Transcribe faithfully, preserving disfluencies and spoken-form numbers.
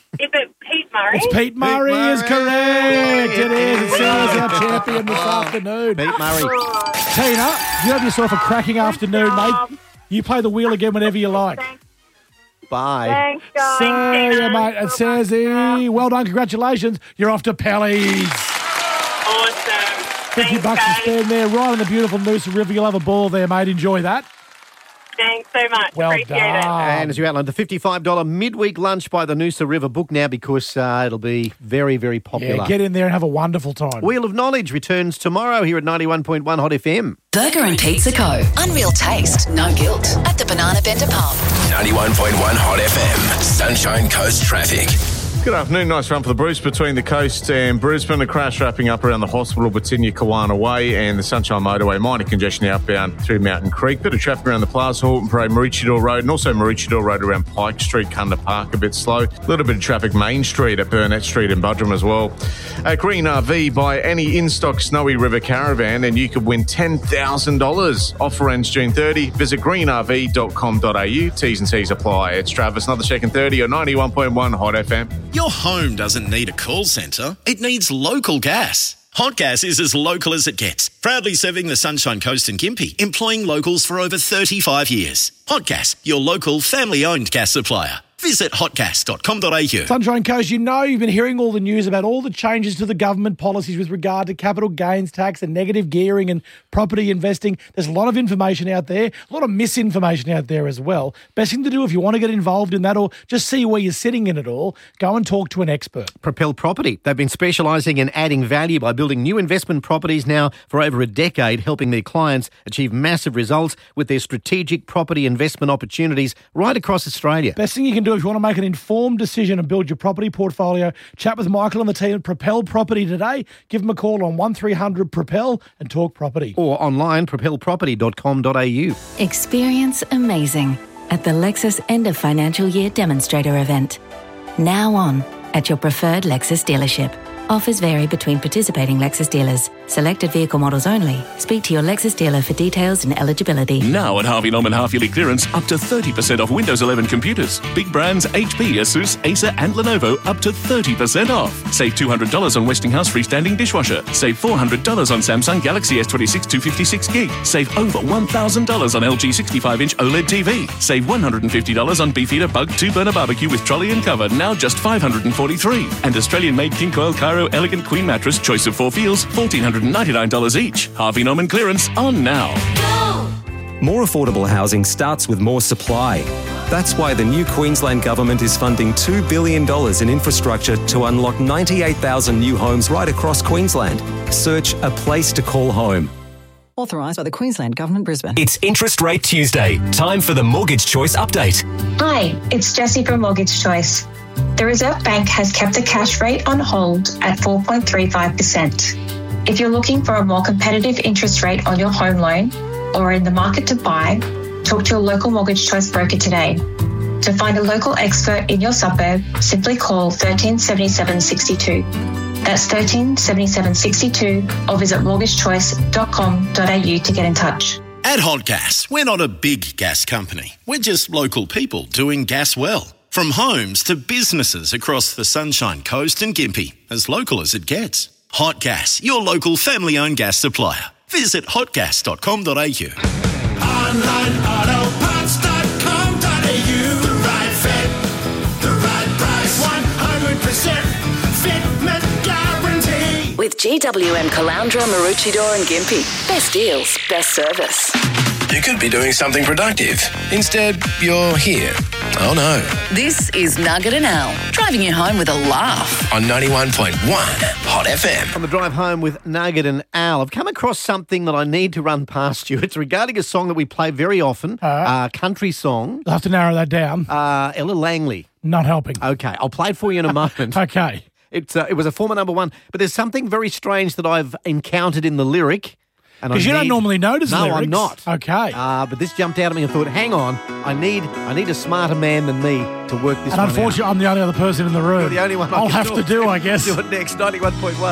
Is it Pete Murray? It's Pete Murray, Murray. is correct. It is. It's Sarah's our champion this afternoon. Pete Murray. Tina, you have yourself a cracking afternoon, mate. You play the wheel again whenever you like. Thanks, Bye. thanks guys. See you, mate. And Sarzy, well done. Congratulations. You're off to Pelly's. Awesome. fifty Thanks, bucks to guys. spend there, right on the beautiful Noosa River. You'll have a ball there, mate. Enjoy that. Thanks so much. Well Appreciate done. it. And as you outlined, the fifty-five dollars midweek lunch by the Noosa River. Book now because uh, it'll be very, very popular. Yeah, get in there and have a wonderful time. Wheel of Knowledge returns tomorrow here at ninety-one point one Hot F M. Burger and Pizza Co. Unreal taste, no guilt. At the Banana Bender Pub. ninety-one point one Hot F M. Sunshine Coast Traffic. Good afternoon. Nice run for the Bruce between the coast and Brisbane. A crash wrapping up around the hospital, Batinia Kawana Way and the Sunshine Motorway. Minor congestion outbound through Mountain Creek. Bit of traffic around the Plaza, Horton Parade, Maroochydore Road, and also Maroochydore Road around Pike Street, Cunda Park, a bit slow. A little bit of traffic Main Street at Burnett Street and Budrum as well. A Green R V, buy any in-stock Snowy River caravan and you could win ten thousand dollars. Offer ends June thirtieth. Visit green r v dot com dot a u. T's and C's apply. It's Travis, another second thirty or ninety-one point one Hot F M. Your home doesn't need a call centre. It needs local gas. Hot Gas is as local as it gets. Proudly serving the Sunshine Coast and Gympie, employing locals for over thirty-five years. Hot Gas, your local family-owned gas supplier. Visit hot gas dot com dot a u. Sunshine Coast, you know you've been hearing all the news about all the changes to the government policies with regard to capital gains tax and negative gearing and property investing. There's a lot of information out there, a lot of misinformation out there as well. Best thing to do if you want to get involved in that or just see where you're sitting in it all, go and talk to an expert. Propel Property. They've been specialising in adding value by building new investment properties now for over a decade, helping their clients achieve massive results with their strategic property investment opportunities right across Australia. Best thing you can do if you want to make an informed decision and build your property portfolio, chat with Michael and the team at Propel Property today. Give them a call on one three hundred propel and talk property. Or online, propel property dot com dot a u. Experience amazing at the Lexus End of Financial Year Demonstrator event. Now on at your preferred Lexus dealership. Offers vary between participating Lexus dealers. Selected vehicle models only. Speak to your Lexus dealer for details and eligibility. Now at Harvey Norman half-yearly clearance, up to thirty percent off Windows eleven computers. Big brands H P, Asus, Acer and Lenovo up to thirty percent off. Save two hundred dollars on Westinghouse freestanding dishwasher. Save four hundred dollars on Samsung Galaxy S twenty-six two fifty-six gig. Save over one thousand dollars on L G sixty-five inch OLED T V. Save one hundred fifty dollars on Beefeater Bug two burner barbecue with trolley and cover, now just five hundred forty-three dollars. And Australian-made King Coil Cairo Elegant Queen Mattress, choice of four feels, one thousand four hundred ninety-nine dollars each. Harvey Norman clearance on now. More affordable housing starts with more supply. That's why the new Queensland Government is funding two billion dollars in infrastructure to unlock ninety-eight thousand new homes right across Queensland. Search A Place to Call Home. Authorised by the Queensland Government, Brisbane. It's Interest Rate Tuesday. Time for the Mortgage Choice update. Hi, it's Jessie from Mortgage Choice. The Reserve Bank has kept the cash rate on hold at four point three five percent. If you're looking for a more competitive interest rate on your home loan or are in the market to buy, talk to your local Mortgage Choice broker today. To find a local expert in your suburb, simply call one three seven seven six two. That's one three seven seven six two or visit mortgage choice dot com dot a u to get in touch. At Hot Gas, we're not a big gas company. We're just local people doing gas well. From homes to businesses across the Sunshine Coast and Gympie, as local as it gets. Hot Gas, your local family-owned gas supplier. Visit hot gas dot com dot a u. online auto parts dot com dot a u. The right fit, the right price, one hundred percent fitment guarantee. With G W M Caloundra, Maroochydore and Gympie. Best deals, best service. You could be doing something productive. Instead, you're here. Oh no. This is Nugget and Al, driving you home with a laugh. On ninety-one point one Hot F M. On the drive home with Nugget and Al, I've come across something that I need to run past you. It's regarding a song that we play very often, a uh, uh, country song. I'll have to narrow that down. Uh, Ella Langley. Not helping. Okay, I'll play it for you in a moment. Okay. It's uh, it was a former number one, but there's something very strange that I've encountered in the lyric. Because you need... don't normally notice no, lyrics. No, I'm not. Okay. Uh, but this jumped out at me and I thought, hang on, I need I need a smarter man than me to work this and one unfortunately, out. I'm the only other person in the room. You're the only one I I'll can have talk to do, I guess. Do it next, ninety-one point one.